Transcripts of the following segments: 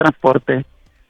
transporte,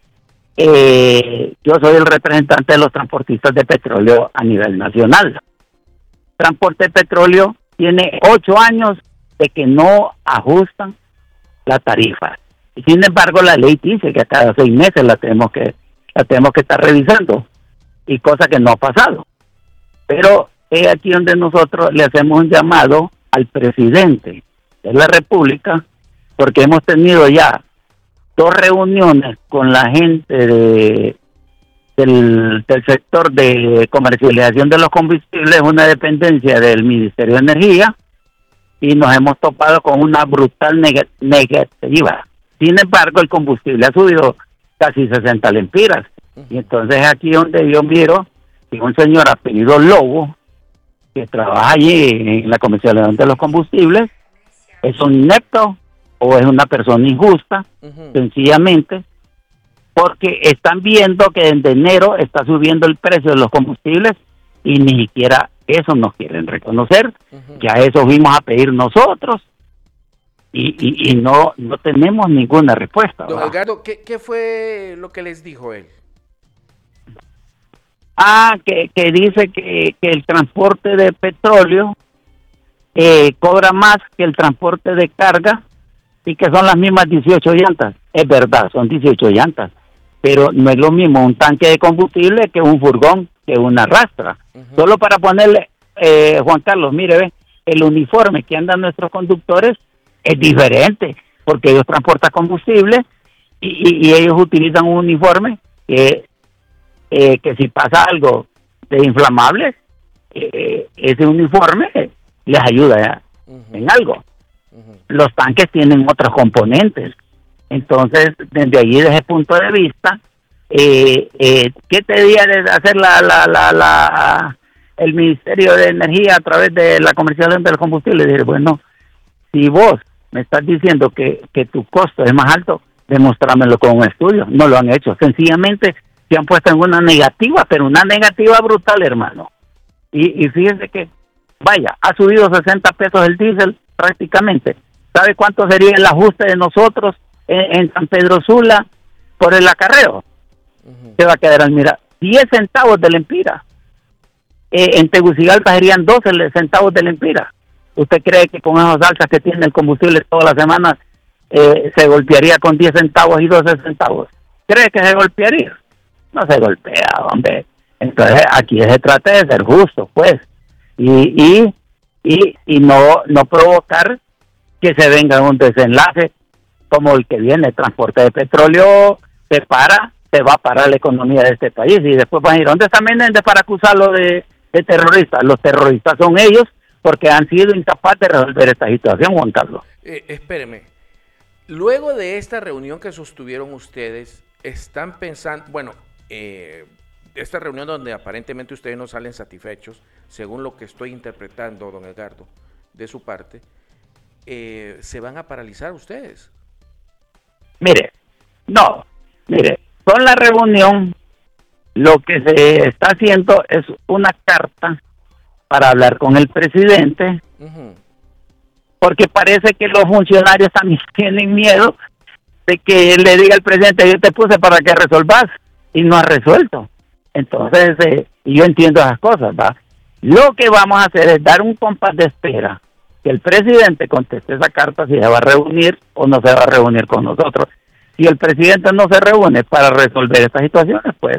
yo soy el representante de los transportistas de petróleo a nivel nacional. Transporte de petróleo tiene 8 años de que no ajustan la tarifa. Y sin embargo, la ley dice que cada 6 meses la tenemos que estar revisando, y cosa que no ha pasado. Pero es aquí donde nosotros le hacemos un llamado al presidente de la República, porque hemos tenido ya 2 reuniones con la gente del sector de comercialización de los combustibles, una dependencia del Ministerio de Energía, y nos hemos topado con una brutal negativa. Sin embargo, el combustible ha subido casi 60 lempiras. Y entonces aquí donde yo miro que un señor apellido Lobo, que trabaja allí en la comercialización de los combustibles, es un inepto o es una persona injusta, sencillamente, porque están viendo que en enero está subiendo el precio de los combustibles y ni siquiera eso nos quieren reconocer. Ya eso vimos a pedir nosotros y no tenemos ninguna respuesta. Don Edgardo, ¿qué fue lo que les dijo él? Que dice que el transporte de petróleo cobra más que el transporte de carga y que son las mismas 18 llantas. Es verdad, son 18 llantas, pero no es lo mismo un tanque de combustible que un furgón, que una rastra. Solo para ponerle, Juan Carlos, mire, ve, el uniforme que andan nuestros conductores es diferente, porque ellos transportan combustible y ellos utilizan un uniforme que si pasa algo de inflamable, ese uniforme les ayuda en algo. Los tanques tienen otros componentes. Entonces, desde allí, desde ese punto de vista, ¿qué te diría de hacer el Ministerio de Energía a través de la comercialización del combustible? Decir, bueno, si vos me estás diciendo que tu costo es más alto, demostrámelo con un estudio. No lo han hecho. Sencillamente se han puesto en una negativa, pero una negativa brutal, hermano. Y fíjense que, vaya, ha subido 60 pesos el diésel prácticamente. ¿Sabe cuánto sería el ajuste de nosotros en San Pedro Sula por el acarreo? Se va a quedar al mirar 10 centavos de lempira. En Tegucigalpa serían 12 centavos de lempira. ¿Usted cree que con esos alzas que tiene el combustible toda la semana se golpearía con 10 centavos y 12 centavos? ¿Cree que se golpearía? No se golpea, hombre. Entonces aquí se trata de ser justo, pues, y no provocar que se venga un desenlace como el que viene. Transporte de petróleo se va a parar la economía de este país, y después van a ir, ¿dónde está Menéndez para acusarlo de terroristas? Los terroristas son ellos, porque han sido incapaces de resolver esta situación, Juan Carlos. Espéreme, luego de esta reunión que sostuvieron ustedes, están pensando, bueno, esta reunión donde aparentemente ustedes no salen satisfechos, según lo que estoy interpretando, don Edgardo, de su parte, ¿se van a paralizar ustedes? Mire, con la reunión lo que se está haciendo es una carta para hablar con el presidente, porque parece que los funcionarios también tienen miedo de que le diga al presidente, yo te puse para que resolvas, y no ha resuelto. Entonces, y yo entiendo esas cosas, ¿va? Lo que vamos a hacer es dar un compás de espera, que el presidente conteste esa carta si se va a reunir o no se va a reunir con nosotros. Si el presidente no se reúne para resolver estas situaciones, pues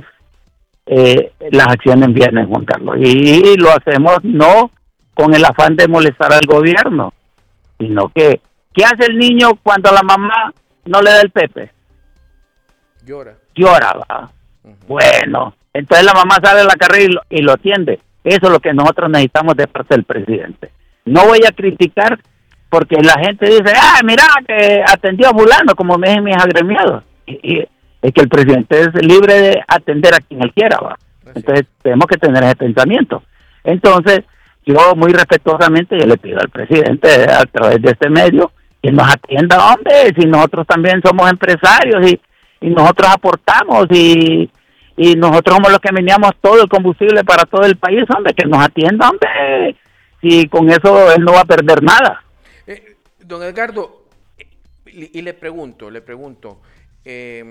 las acciones vienen, Juan Carlos, y lo hacemos no con el afán de molestar al gobierno, sino que ¿qué hace el niño cuando la mamá no le da el pepe? Llora, ¿va? Bueno, entonces la mamá sale a la carrera y lo atiende. Eso es lo que nosotros necesitamos de parte del presidente. No voy a criticar porque la gente dice, mira, que atendió a fulano, como me dicen mis agremiados. Y es que el presidente es libre de atender a quien él quiera, ¿va? Entonces tenemos que tener ese pensamiento. Entonces, yo muy respetuosamente yo le pido al presidente a través de este medio que nos atienda, hombre, si nosotros también somos empresarios y nosotros aportamos y nosotros somos los que veníamos todo el combustible para todo el país, hombre, que nos atienda, hombre, y con eso él no va a perder nada. Don Edgardo, y le pregunto, eh,